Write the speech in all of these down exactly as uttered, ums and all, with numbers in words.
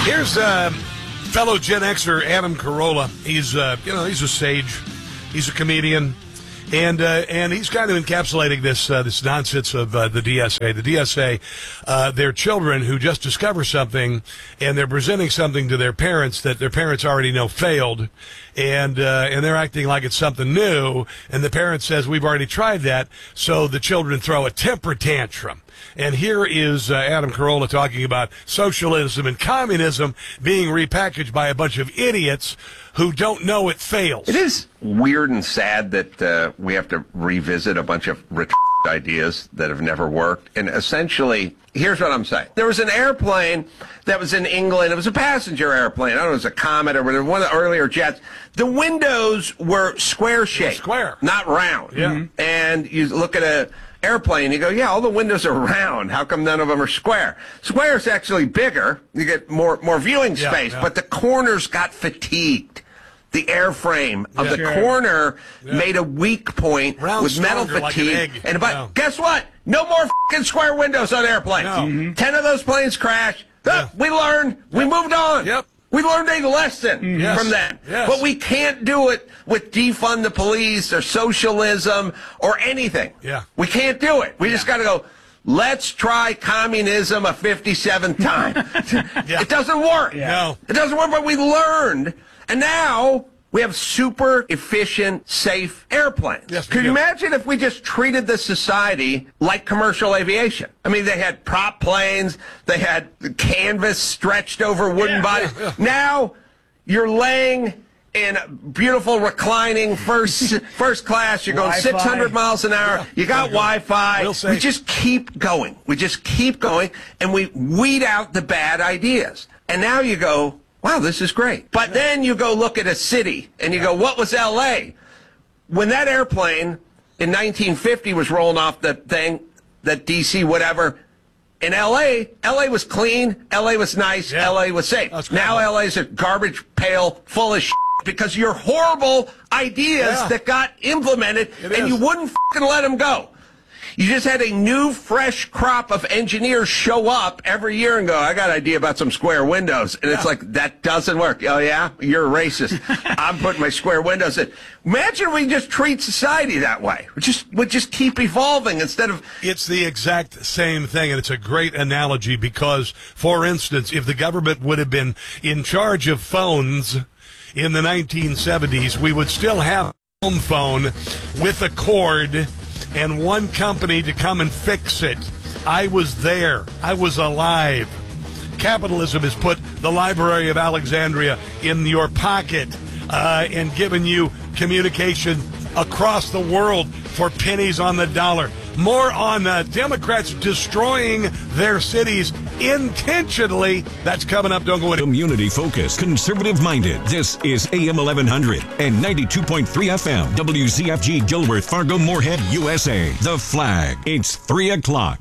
Here's uh, fellow Gen Xer Adam Carolla. He's uh, you know he's a sage, he's a comedian, and uh, and he's kind of encapsulating this uh, this nonsense of uh, the D S A. The D S A, uh, they're children who just discover something, and they're presenting something to their parents that their parents already know failed, and uh, and they're acting like it's something new, and the parent says we've already tried that, so the children throw a temper tantrum. And here is uh, Adam Carolla talking about socialism and communism being repackaged by a bunch of idiots who don't know it fails. It is weird and sad that uh, we have to revisit a bunch of rich ideas that have never worked. And essentially, here's what I'm saying. There was an airplane that was in England. It was a passenger airplane. I don't know, it was a Comet or whatever, one of the earlier jets. The windows were square-shaped. Square. Not round. Yeah. Mm-hmm. And you look at a airplane, you go, yeah, all the windows are round. How come none of them are square? Square is actually bigger. You get more more viewing Yeah, space, yeah. but the corners got fatigued. The airframe of Yeah. the Sure. corner Yeah. made a weak point Round with metal stronger, like an fatigue. egg. And but Yeah. guess what? No more f***ing square windows on airplanes. No. Mhm. Ten of those planes crashed. Yeah. Ah, we learned. We moved on. Yep. We learned a lesson Yes. from that. Yes. But we can't do it with defund the police or socialism or anything. Yeah. We can't do it. We just got to go, let's try communism a fifty-seventh time. Yeah. It doesn't work. No. It doesn't work, but we learned. And now we have super efficient, safe airplanes. Yes, we Could you do. imagine if we just treated the society like commercial aviation? I mean, they had prop planes, they had canvas stretched over wooden Yeah, bodies. yeah, yeah. Now you're laying in beautiful reclining first first class. You're going Wi-Fi. six hundred miles an hour. Yeah. You got Real Wi-Fi. safe. We just keep going. We just keep going, and we weed out the bad ideas. And now you go, wow, this is great. But then you go look at a city, and you go, what was L A? When that airplane in nineteen fifty was rolling off the thing, that D C whatever, in L A, L A was clean, L A was nice, Yeah. L A was safe. That's great. Now L A's a garbage pail full of shit because your horrible ideas Yeah. that got implemented, It and is. you wouldn't f***ing let them go. You just had a new, fresh crop of engineers show up every year and go, I got an idea about some square windows. And it's Yeah. like, that doesn't work. Oh, yeah? You're a racist. I'm putting my square windows in. Imagine we just treat society that way. We just, we just keep evolving instead of... It's the exact same thing, and it's a great analogy because, for instance, if the government would have been in charge of phones in the nineteen seventies, we would still have a home phone with a cord and one company to come and fix it. I was there. I was alive. Capitalism has put the Library of Alexandria in your pocket uh, and given you communication across the world for pennies on the dollar. More on uh, Democrats destroying their cities intentionally. That's coming up. Don't go anywhere. Community focused, conservative minded. This is A M eleven hundred and ninety-two point three F M. W Z F G Gilworth, Fargo, Moorhead, U S A. The Flag. It's three o'clock.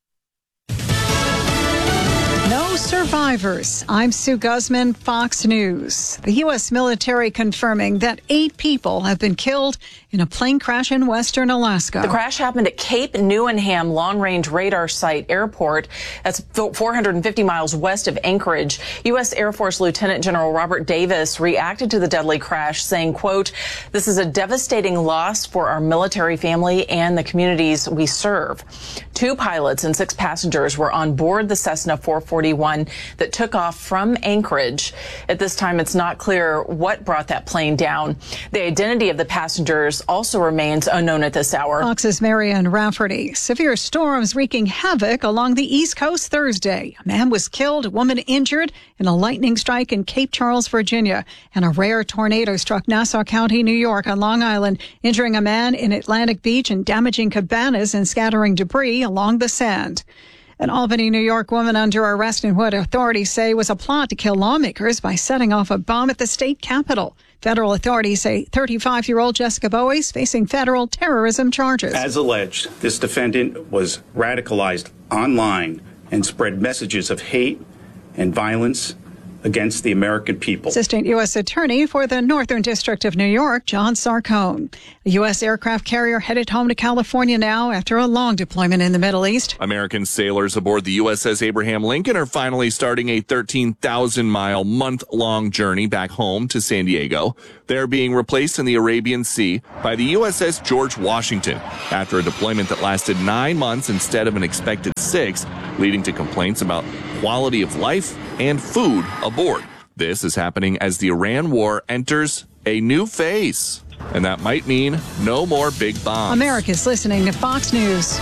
No survivors. I'm Sue Guzman, Fox News. The U S military confirming that eight people have been killed in a plane crash in western Alaska. The crash happened at Cape Newenham Long Range Radar Site Airport. That's four hundred fifty miles west of Anchorage. U S Air Force Lieutenant General Robert Davis reacted to the deadly crash, saying, quote, "This is a devastating loss for our military family and the communities we serve." Two pilots and six passengers were on board the Cessna four forty-one that took off from Anchorage. At this time, it's not clear what brought that plane down. The identity of the passengers also remains unknown at this hour. Fox's Marianne Rafferty. Severe storms wreaking havoc along the East Coast Thursday. A man was killed, a woman injured in a lightning strike in Cape Charles, Virginia. And a rare tornado struck Nassau County, New York on Long Island, injuring a man in Atlantic Beach and damaging cabanas and scattering debris along the sand. An Albany, New York woman under arrest in what authorities say was a plot to kill lawmakers by setting off a bomb at the state capitol. Federal authorities say thirty-five-year-old Jessica Bowie is facing federal terrorism charges. As alleged, this defendant was radicalized online and spread messages of hate and violence against the American people. Assistant U S Attorney for the Northern District of New York, John Sarcone. A U S aircraft carrier headed home to California now after a long deployment in the Middle East. American sailors aboard the U S S Abraham Lincoln are finally starting a thirteen thousand mile month-long journey back home to San Diego. They're being replaced in the Arabian Sea by the U S S George Washington after a deployment that lasted nine months instead of an expected six, leading to complaints about quality of life and food aboard. This is happening as the Iran war enters a new phase, and that might mean no more big bombs. America's listening to Fox News.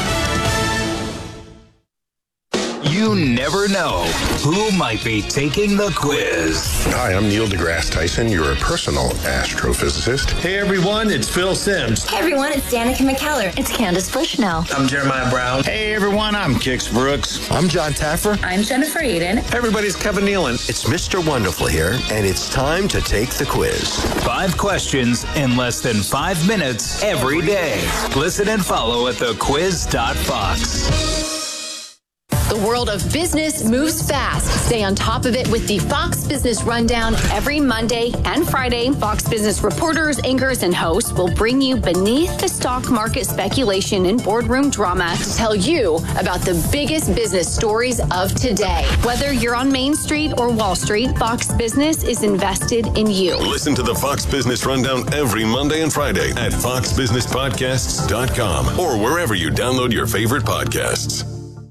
You never know who might be taking the quiz. Hi, I'm Neil deGrasse Tyson, your personal astrophysicist. Hey everyone, it's Phil Sims. Hey everyone, it's Danica McKellar. It's Candace Bushnell. I'm Jeremiah Brown. Hey everyone, I'm Kix Brooks. I'm John Taffer. I'm Jennifer Aiden. Hey everybody, it's Kevin Nealon. It's Mister Wonderful here, and it's time to take the quiz. Five questions in less than five minutes every day. Listen and follow at the quiz dot fox. The world of business moves fast. Stay on top of it with the Fox Business Rundown every Monday and Friday. Fox Business reporters, anchors, and hosts will bring you beneath the stock market speculation and boardroom drama to tell you about the biggest business stories of today. Whether you're on Main Street or Wall Street, Fox Business is invested in you. Listen to the Fox Business Rundown every Monday and Friday at fox business podcasts dot com or wherever you download your favorite podcasts.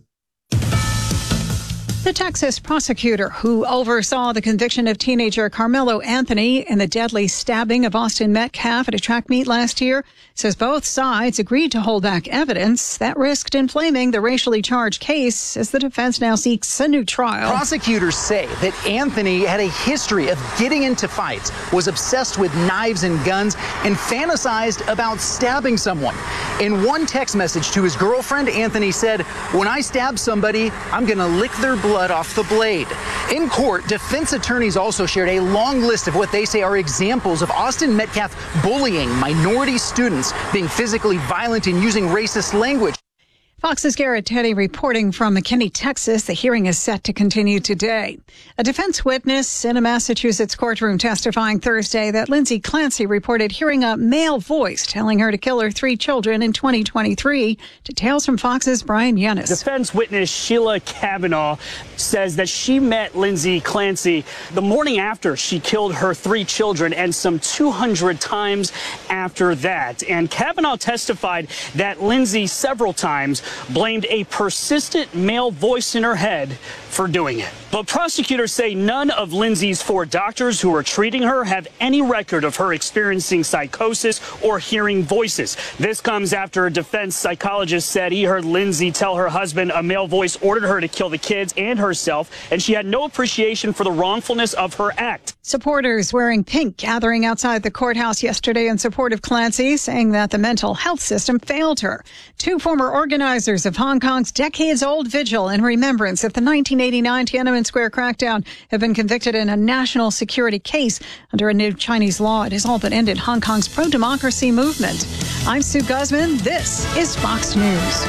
The Texas prosecutor who oversaw the conviction of teenager Carmelo Anthony in the deadly stabbing of Austin Metcalf at a track meet last year says both sides agreed to hold back evidence that risked inflaming the racially charged case as the defense now seeks a new trial. Prosecutors say that Anthony had a history of getting into fights, was obsessed with knives and guns, and fantasized about stabbing someone. In one text message to his girlfriend, Anthony said, "When I stab somebody, I'm going to lick their blood blood off the blade." In court, defense attorneys also shared a long list of what they say are examples of Austin Metcalf bullying minority students, being physically violent and using racist language. Fox's Garrett Teddy reporting from McKinney, Texas. The hearing is set to continue today. A defense witness in a Massachusetts courtroom testifying Thursday that Lindsay Clancy reported hearing a male voice telling her to kill her three children in twenty twenty-three. Details from Fox's Brian Yennis. Defense witness Sheila Kavanaugh says that she met Lindsay Clancy the morning after she killed her three children and some two hundred times after that. And Kavanaugh testified that Lindsay several times blamed a persistent male voice in her head for doing it. But prosecutors say none of Lindsay's four doctors who are treating her have any record of her experiencing psychosis or hearing voices. This comes after a defense psychologist said he heard Lindsay tell her husband a male voice ordered her to kill the kids and herself, and she had no appreciation for the wrongfulness of her act. Supporters wearing pink gathering outside the courthouse yesterday in support of Clancy, saying that the mental health system failed her. Two former organizers of Hong Kong's decades-old vigil in remembrance of the nineteen eighty-nine Tiananmen Square crackdown have been convicted in a national security case under a new Chinese law. It has all but ended Hong Kong's pro-democracy movement. I'm Sue Guzman. This is Fox News.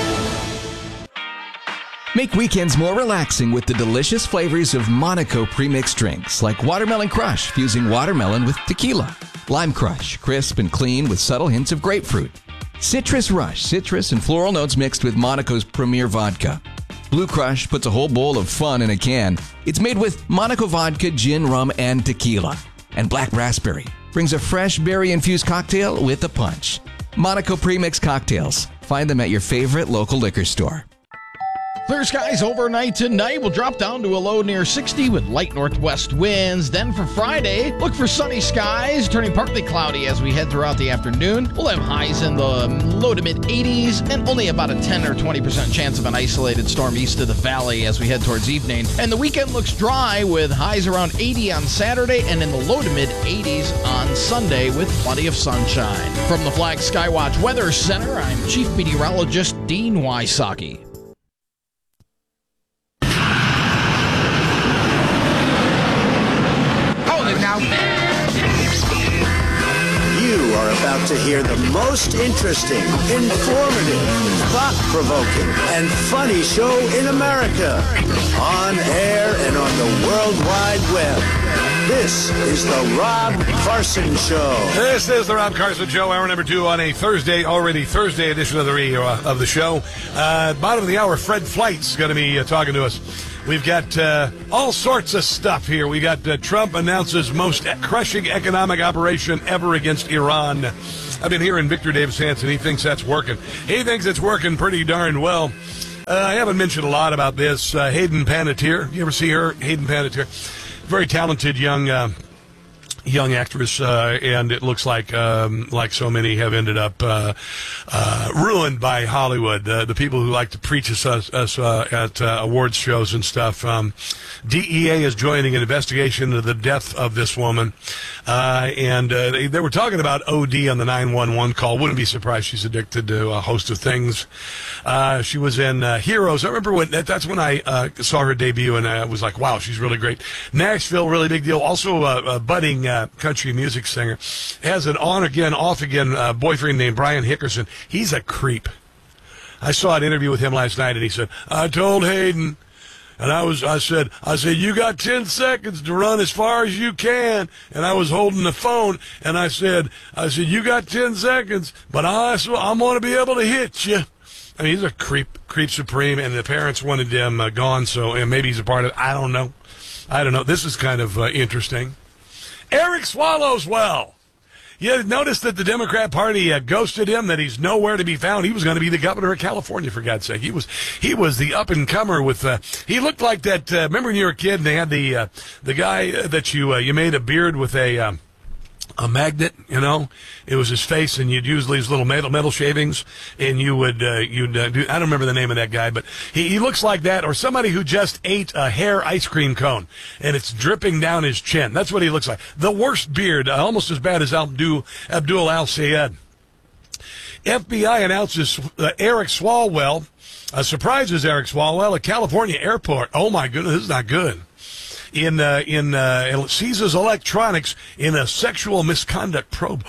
Make weekends more relaxing with the delicious flavors of Monaco premixed drinks like Watermelon Crush, fusing watermelon with tequila. Lime Crush, crisp and clean with subtle hints of grapefruit. Citrus Rush, citrus and floral notes mixed with Monaco's premier vodka. Blue Crush puts a whole bowl of fun in a can. It's made with Monaco vodka, gin, rum, and tequila. And Black Raspberry brings a fresh berry-infused cocktail with a punch. Monaco Premix Cocktails. Find them at your favorite local liquor store. Clear skies overnight tonight. Will drop down to a low near sixty with light northwest winds. Then for Friday, look for sunny skies, turning partly cloudy as we head throughout the afternoon. We'll have highs in the low to mid eighties and only about a ten or twenty percent chance of an isolated storm east of the valley as we head towards evening. And the weekend looks dry with highs around eighty on Saturday and in the low to mid eighties on Sunday with plenty of sunshine. From the Flag Skywatch Weather Center, I'm Chief Meteorologist Dean Wysocki. You are about to hear the most interesting, informative, thought-provoking, and funny show in America. On air and on the world World Wide Web. This is the Rob Carson Show. This is the Rob Carson Show, hour number two on a Thursday, already Thursday edition of the uh, of the show. Uh, bottom of the hour, Fred Flight's going to be uh, talking to us. We've got uh, all sorts of stuff here. We got uh, Trump announces most crushing economic operation ever against Iran. I've been hearing Victor Davis Hanson. He thinks that's working. He thinks it's working pretty darn well. Uh, I haven't mentioned a lot about this. Uh, Hayden Panettiere. You ever see her? Hayden Panettiere. Very talented young uh, young actress, uh, and it looks like um, like so many have ended up uh, uh, ruined by Hollywood. Uh, the people who like to preach us, us uh, at uh, awards shows and stuff. Um, D E A is joining an investigation into the death of this woman, uh, and uh, they, they were talking about O D on the nine one one call. Wouldn't be surprised she's addicted to a host of things. Uh, she was in uh, Heroes. I remember when that, that's when I uh, saw her debut, and I was like, wow, she's really great. Nashville, really big deal. Also a, a budding uh, country music singer. Has an on-again, off-again uh, boyfriend named Brian Hickerson. He's a creep. I saw an interview with him last night, and he said, I told Hayden, and I was, I said, I said, you got ten seconds to run as far as you can. And I was holding the phone, and I said, I said, you got ten seconds, but I, I'm going to be able to hit you. I mean, he's a creep, creep supreme, and the parents wanted him uh, gone, so and maybe he's a part of it. I don't know. I don't know. This is kind of uh, interesting. Eric Swallowswell. You notice that the Democrat Party uh, ghosted him, that he's nowhere to be found. He was going to be the governor of California, for God's sake. He was he was the up-and-comer with, uh, he looked like that, uh, remember when you were a kid and they had the uh, the guy that you uh, you made a beard with a um, a magnet, you know? It was his face, and you'd use these little metal metal shavings, and you would, uh, you'd uh, do, I don't remember the name of that guy, but he, he looks like that, or somebody who just ate a hair ice cream cone, and it's dripping down his chin. That's what he looks like. The worst beard, uh, almost as bad as Abdul, Abdul Al-Sayed. F B I announces uh, Eric Swalwell, uh, surprises Eric Swalwell at California airport. Oh my goodness, this is not good. In uh, in uh, seizes electronics in a sexual misconduct probe.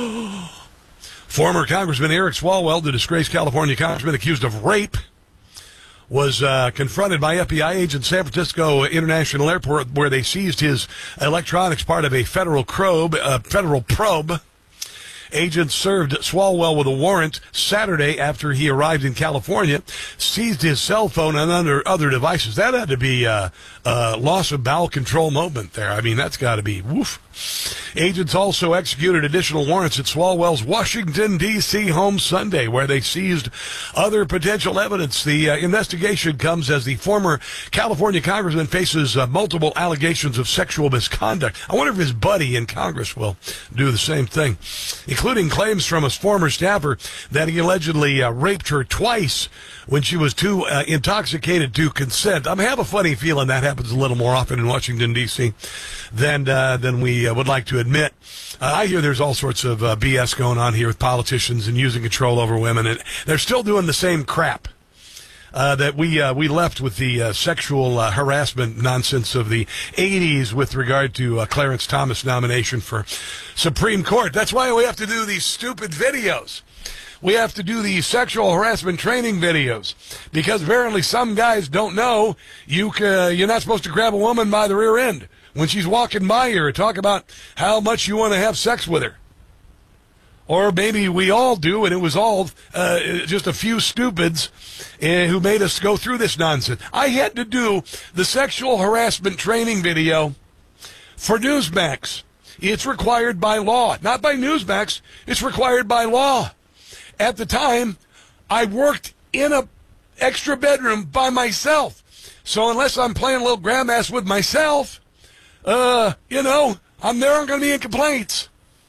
Former Congressman Eric Swalwell, the disgraced California congressman accused of rape, was uh, confronted by F B I agents at San Francisco International Airport, where they seized his electronics, part of a federal probe. Uh, federal probe. Agents served Swalwell with a warrant Saturday after he arrived in California, seized his cell phone and other, other devices. That had to be a, a loss of bowel control moment there. I mean, that's got to be woof. Agents also executed additional warrants at Swalwell's Washington, D C home Sunday, where they seized other potential evidence. The uh, investigation comes as the former California congressman faces uh, multiple allegations of sexual misconduct. I wonder if his buddy in Congress will do the same thing, including claims from a former staffer that he allegedly uh, raped her twice when she was too uh, intoxicated to consent. I have a funny feeling that happens a little more often in Washington, D C than uh, than we uh, would like to admit. Uh, I hear there's all sorts of uh, B S going on here with politicians and using control over women, and they're still doing the same crap uh, that we uh, we left with the uh, sexual uh, harassment nonsense of the eighties with regard to uh, Clarence Thomas' nomination for Supreme Court. That's why we have to do these stupid videos. We have to do these sexual harassment training videos because apparently some guys don't know you can, you're not supposed to grab a woman by the rear end when she's walking by you or talk about how much you want to have sex with her. Or maybe we all do, and it was all uh, just a few stupids uh, who made us go through this nonsense. I had to do the sexual harassment training video for Newsmax. It's required by law. Not by Newsmax. It's required by law. At the time, I worked in a extra bedroom by myself. So unless I'm playing a little grandmaster with myself, uh, you know, I'm there aren't going to be any complaints.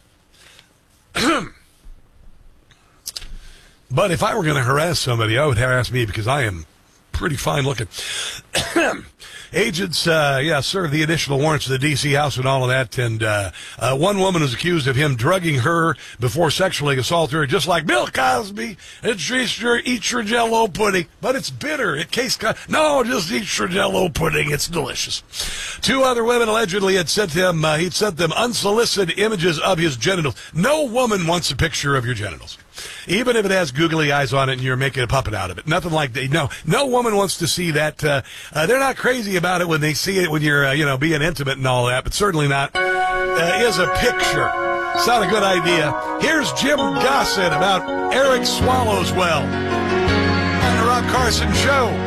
But if I were going to harass somebody, I would harass me because I am pretty fine looking. Agents, uh, yeah, served the additional warrants to the D C house and all of that. And uh, uh, one woman was accused of him drugging her before sexually assaulting her, just like Bill Cosby. It's eat your, eat your Jell-O pudding, but it's bitter. It tastes kind of, no, just eat your Jell-O pudding. It's delicious. Two other women allegedly had sent him. Uh, he'd sent them unsolicited images of his genitals. No woman wants a picture of your genitals. even if it has googly eyes on it and you're making a puppet out of it. Nothing like that. No, no woman wants to see that. Uh, uh, they're not crazy about it when they see it when you're, uh, you know, being intimate and all that, but certainly not uh, is a picture. It's not a good idea. Here's Jim Gossett about Eric Swallowswell on the Rob Carson Show.